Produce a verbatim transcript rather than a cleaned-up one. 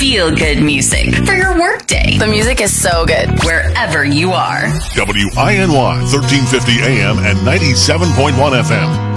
feel-good music for your workday. The music is so good. Wherever you are. W I N Y, thirteen fifty A M and ninety-seven point one F M.